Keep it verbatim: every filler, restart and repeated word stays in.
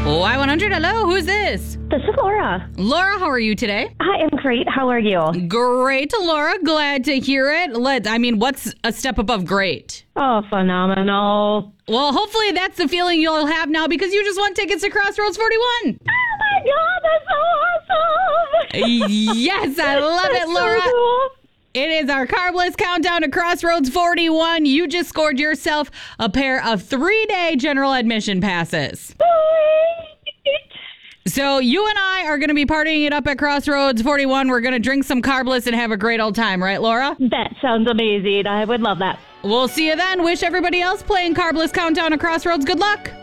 Y one hundred, hello, who's this? This is Laura. Laura, how are you today? I am great. How are you? Great, Laura. Glad to hear it. Let I mean, what's a step above great? Oh, phenomenal. Well, hopefully that's the feeling you'll have now because you just won tickets to Crossroads forty-one. Oh my God, that's so awesome. Yes, I love it, Laura. So cool. It is our Carbless Countdown to Crossroads forty-one. You just scored yourself a pair of three-day general admission passes. So you and I are going to be partying it up at Crossroads forty-one. We're going to drink some Carbless and have a great old time, right, Laura? That sounds amazing. I would love that. We'll see you then. Wish everybody else playing Carbless Countdown to Crossroads good luck.